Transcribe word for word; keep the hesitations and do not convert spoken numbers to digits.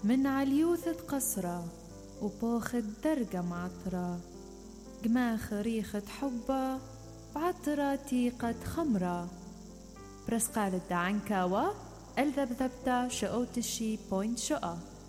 من عليوثة قصرة وبوخد درجة معطرة، قماخ ريخة حبة بعطرة تيقة خمرة. برسقال الدعنكاوة الذبذبتا شقوت الشي بوينت شقة.